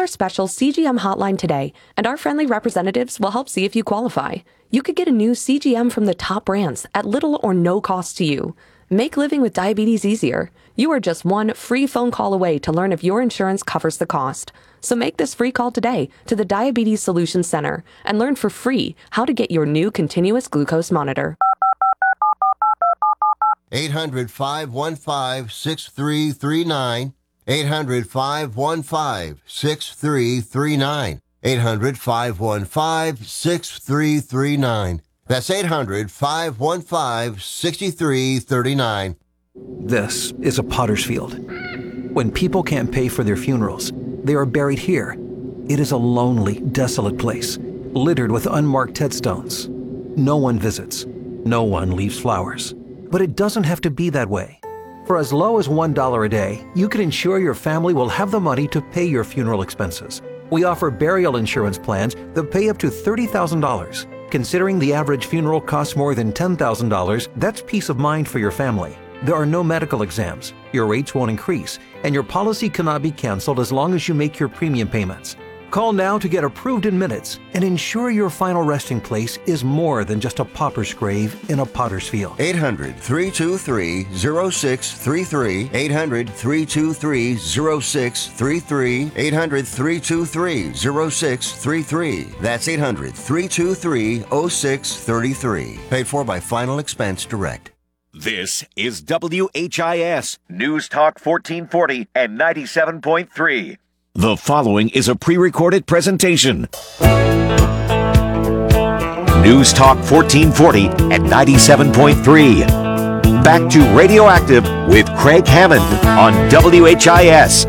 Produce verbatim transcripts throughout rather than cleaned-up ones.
our special C G M hotline today, and our friendly representatives will help see if you qualify. You could get a new C G M from the top brands at little or no cost to you. Make living with diabetes easier. You are just one free phone call away to learn if your insurance covers the cost. So make this free call today to the Diabetes Solutions Center and learn for free how to get your new continuous glucose monitor. eight hundred, five one five, six three three nine. eight hundred, five one five, six three three nine. eight hundred, five one five, six three three nine. That's eight hundred, five one five, six three three nine. This is a potter's field. When people can't pay for their funerals, they are buried here. It is a lonely, desolate place, littered with unmarked headstones. No one visits. No one leaves flowers. But it doesn't have to be that way. For as low as one dollar a day, you can ensure your family will have the money to pay your funeral expenses. We offer burial insurance plans that pay up to thirty thousand dollars. Considering the average funeral costs more than ten thousand dollars, that's peace of mind for your family. There are no medical exams, your rates won't increase, and your policy cannot be canceled as long as you make your premium payments. Call now to get approved in minutes and ensure your final resting place is more than just a pauper's grave in a potter's field. eight hundred, three two three, zero six three three. eight hundred, three two three, zero six three three. eight hundred, three two three, zero six three three. That's eight hundred, three two three, zero six three three. Paid for by Final Expense Direct. This is W H I S News Talk fourteen forty and ninety-seven point three. The following is a pre-recorded presentation. News Talk fourteen forty and ninety-seven point three. Back to Radioactive with Craig Hammond on W H I S.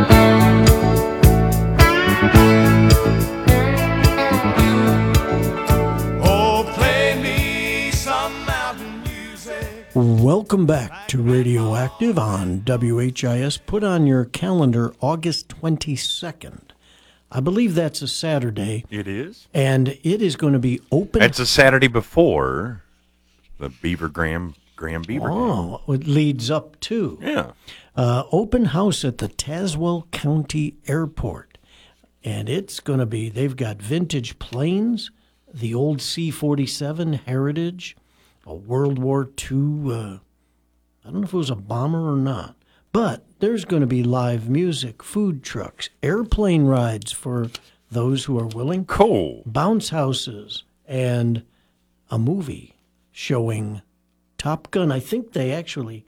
Welcome back to Radioactive on W H I S. Put on your calendar August twenty-second. I believe that's a Saturday. It is. And it is going to be open. It's a Saturday before the Beaver Graham Graham Beaver Oh, game. It leads up to. Yeah. Uh, open house at the Tazewell County Airport. And it's going to be, they've got vintage planes, the old C forty-seven Heritage, a World War Two, uh, I don't know if it was a bomber or not, but there's going to be live music, food trucks, airplane rides for those who are willing. Cool. Bounce houses, and a movie showing Top Gun. I think they actually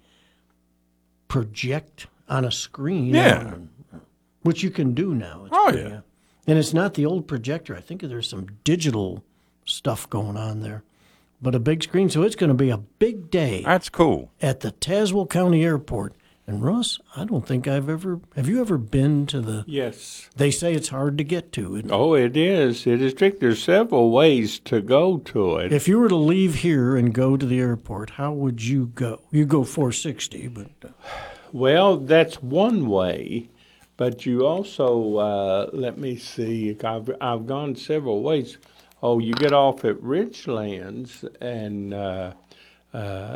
project on a screen. Yeah. Which you can do now. It's oh, pretty, yeah. And it's not the old projector. I think there's some digital stuff going on there. But a big screen, so it's going to be a big day. That's cool. At the Tazewell County Airport. And Russ, I don't think I've ever, have you ever been to the? Yes. They say it's hard to get to. Isn't it? Oh, it is. It is tricky. There's several ways to go to it. If you were to leave here and go to the airport, how would you go? You go four sixty, but. Uh... Well, that's one way. But you also, uh, let me see, I've, I've gone several ways. Oh, you get off at Ridgelands and uh, uh,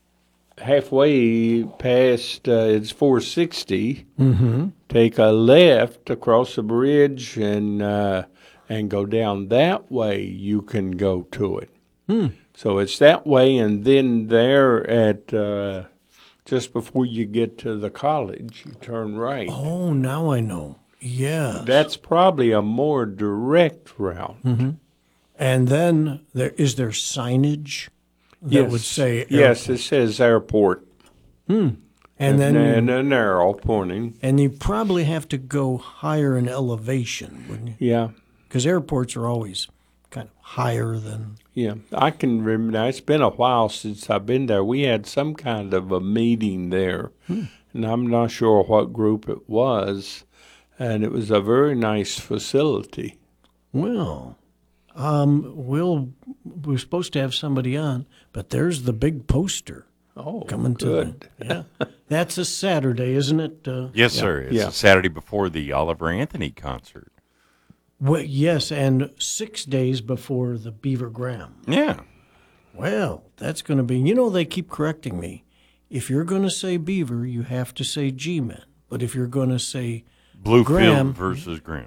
halfway past, uh, it's four sixty. Mm-hmm. Take a left across the bridge and uh, and go down that way. You can go to it. Hmm. So it's that way, and then there at uh, just before you get to the college, you turn right. Oh, now I know. Yeah. That's probably a more direct route. Mm-hmm. And then there is there signage that yes. would say airport? Yes, it says airport. Hmm. And, and then and an arrow pointing. And you probably have to go higher in elevation, wouldn't you? Yeah. Because airports are always kind of higher than. Yeah, I can remember. It's been a while since I've been there. We had some kind of a meeting there, hmm. and I'm not sure what group it was, and it was a very nice facility. Well. Um, we'll, we're supposed to have somebody on, but there's the big poster oh, coming good. to the, yeah. That's a Saturday, isn't it? Uh, yes, yeah. sir. It's yeah. a Saturday before the Oliver Anthony concert. Well, yes, and six days before the Beaver Graham. Yeah. Well, that's going to be, you know, they keep correcting me. If you're going to say Beaver, you have to say G-Men. But if you're going to say Bluefield Graham versus Graham.